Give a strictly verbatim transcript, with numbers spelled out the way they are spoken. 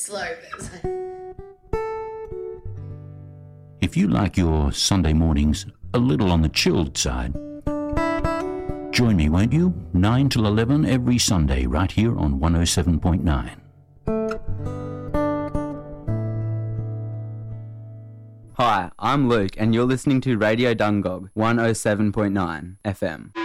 slow. If you like your Sunday mornings a little on the chilled side, join me, won't you? nine till eleven every Sunday, right here on one oh seven point nine. Hi, I'm Luke, and you're listening to Radio Dungog, one oh seven point nine F M.